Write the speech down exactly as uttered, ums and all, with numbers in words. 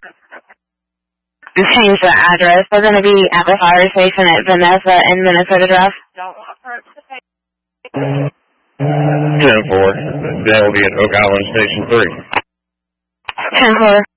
Change the address. We're going to be at the fire station at Vanessa and Minnesota Drive. ten four. That will be at Oak Island Station three. ten four.